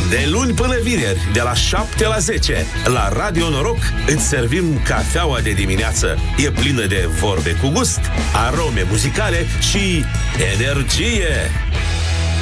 De luni până vineri, de la 7 la 10, la Radio Noroc îți servim cafeaua de dimineață. E plină de vorbe cu gust, arome muzicale și energie.